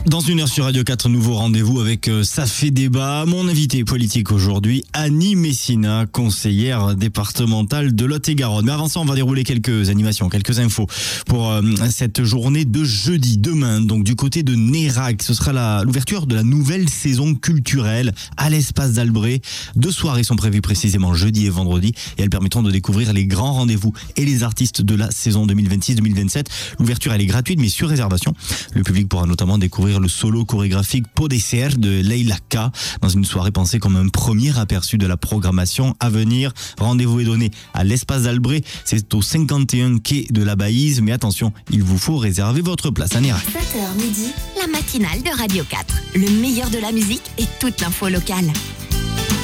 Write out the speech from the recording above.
Dans une heure sur Radio 4, nouveau rendez-vous avec Ça fait débat. Mon invité politique aujourd'hui, Annie Messina, conseillère départementale de Lot-et-Garonne. Mais avant ça, on va dérouler quelques animations, quelques infos pour cette journée de jeudi. Demain, donc du côté de Nérac, ce sera l'ouverture de la nouvelle saison culturelle à l'espace d'Albret. 2 soirées sont prévues précisément jeudi et vendredi et elles permettront de découvrir les grands rendez-vous et les artistes de la saison 2026-2027. L'ouverture, elle est gratuite mais sur réservation. Le public pourra notamment découvrir le solo chorégraphique Pot des Serres de Leila K dans une soirée pensée comme un premier aperçu de la programmation à venir. Rendez-vous est donné à l'espace d'Albret, c'est au 51 quai de la Baïse, mais attention, il vous faut réserver votre place à Nérac. 7h midi, la matinale de Radio 4. Le meilleur de la musique et toute l'info locale.